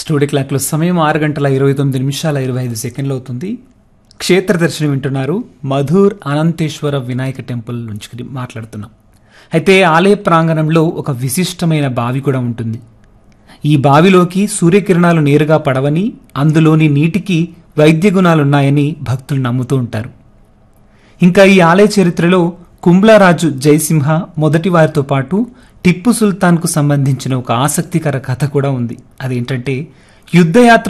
Studio క్లాక్లో సమయం 6:29:25 అవుతుంది. క్షేత్ర దర్శనం వింటున్నారు. మధుర్ అనంతేశ్వర వినాయక టెంపుల్ నుంచి మాట్లాడుతున్నాం. అయితే ఆలయ ప్రాంగణంలో ఒక విశిష్టమైన బావి కూడా ఉంటుంది. ఈ బావిలోకి సూర్యకిరణాలు నేరుగా పడవని, అందులోని నీటికి వైద్య గుణాలున్నాయని భక్తులు నమ్ముతూ ఉంటారు. ఇంకా ఈ ఆలయ చరిత్రలో కుంబ్లారాజు జయసింహ మొదటి వారితో పాటు టిప్పు సుల్తాన్కు సంబంధించిన ఒక ఆసక్తికర కథ కూడా ఉంది. అదేంటంటే యుద్ధయాత్ర